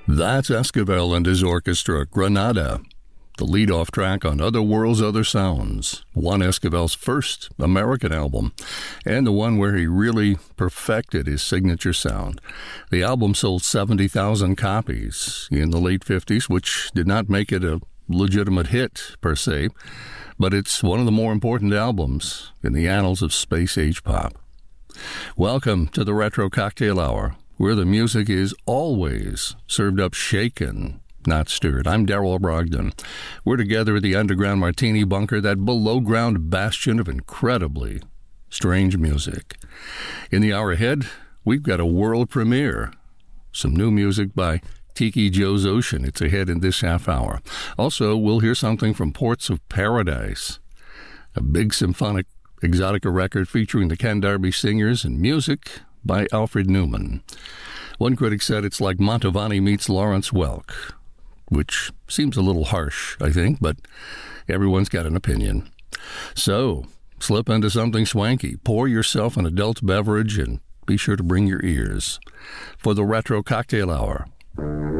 That's Esquivel and his orchestra, Granada, the lead-off track on Other Worlds, Other Sounds, Juan Esquivel's first American album, and the one where he really perfected his signature sound. The album sold 70,000 copies in the late 50s, which did not make it a legitimate hit, per se, but it's one of the more important albums in the annals of space-age pop. Welcome to the Retro Cocktail Hour, where the music is always served up shaken, not stirred. I'm Darrell Brogdon. We're together at the Underground Martini Bunker, that below-ground bastion of incredibly strange music. In the hour ahead, we've got a world premiere. Some new music by Tiki Joe's Ocean. It's ahead in this half hour. Also, we'll hear something from Ports of Paradise, a big symphonic exotica record featuring the Ken Darby Singers and music by Alfred Newman. One critic said it's like Mantovani meets Lawrence Welk, which seems a little harsh, I think, but everyone's got an opinion. So, slip into something swanky, pour yourself an adult beverage, and be sure to bring your ears for the Retro Cocktail Hour.